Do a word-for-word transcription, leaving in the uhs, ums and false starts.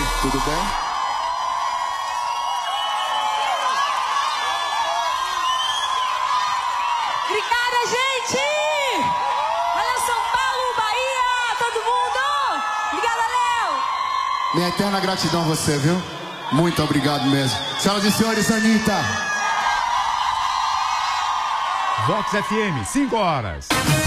Oi, tudo bem? Obrigada, gente! Olha São Paulo, Bahia, todo mundo! Obrigada, Léo! Minha eterna gratidão a você, viu? Muito obrigado mesmo. Senhoras e senhores, Anitta. Vox F M, cinco horas.